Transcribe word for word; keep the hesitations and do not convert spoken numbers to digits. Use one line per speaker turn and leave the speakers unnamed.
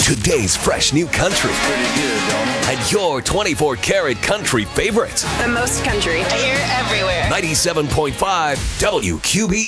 Today's fresh new country. And your twenty-four karat country favorites.
The most country.
I hear it everywhere.
ninety-seven point five W Q B